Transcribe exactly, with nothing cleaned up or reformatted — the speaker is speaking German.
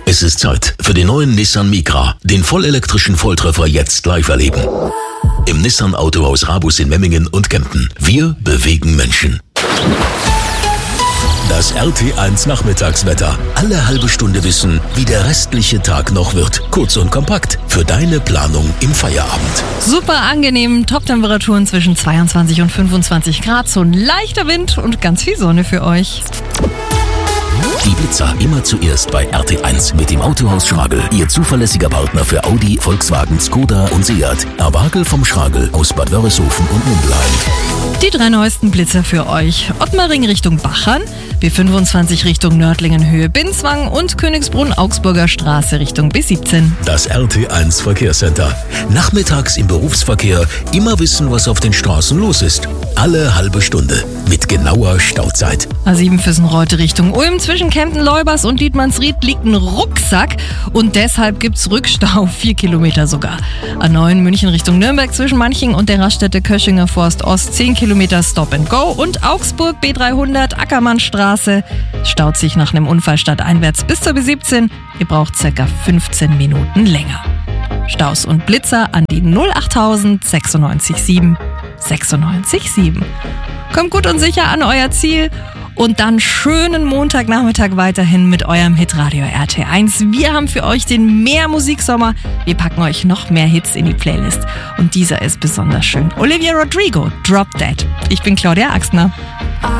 Es ist Zeit für den neuen Nissan Micra. Den vollelektrischen Volltreffer jetzt live erleben. Im Nissan Autohaus Rabus in Memmingen und Kempten. Wir bewegen Menschen. Das R T eins Nachmittagswetter. Alle halbe Stunde wissen, wie der restliche Tag noch wird. Kurz und kompakt für deine Planung im Feierabend. Super angenehm, Top-Temperaturen zwischen zweiundzwanzig und fünfundzwanzig Grad, so ein leichter Wind und ganz viel Sonne für euch. Die Blitzer immer zuerst bei R T eins mit dem Autohaus Schragel. Ihr zuverlässiger Partner für Audi, Volkswagen, Skoda und Seat. Abagel vom Schragel aus Bad Wörishofen und Mündelheim. Die drei neuesten Blitzer für euch. Ottmaring Richtung Bachern, B fünfundzwanzig Richtung Nördlingen Höhe Binswang und Königsbrunn Augsburger Straße Richtung B siebzehn. Das R T eins Verkehrscenter. Nachmittags im Berufsverkehr immer wissen, was auf den Straßen los ist. Alle halbe Stunde mit genauer Stauzeit. A sieben Füssen-Reute Richtung Ulm. Zwischen Kempten-Leubers und Dietmannsried liegt ein Rucksack und deshalb gibt's Rückstau, vier Kilometer sogar. A neun München Richtung Nürnberg zwischen Manching und der Raststätte Köschinger Forst Ost, zehn Kilometer Stop and Go. Und Augsburg B dreihundert Ackermannstraße staut sich nach einem Unfall stadteinwärts bis zur B siebzehn. Ihr braucht circa fünfzehn Minuten länger. Staus und Blitzer an die null achttausend sechsundneunzig sieben sechsundneunzig sieben. Kommt gut und sicher an euer Ziel und dann schönen Montagnachmittag weiterhin mit eurem Hitradio R T eins. Wir haben für euch den Mehr-Musiksommer. Wir packen euch noch mehr Hits in die Playlist und dieser ist besonders schön. Olivia Rodrigo, Drop Dead. Ich bin Claudia Axtner.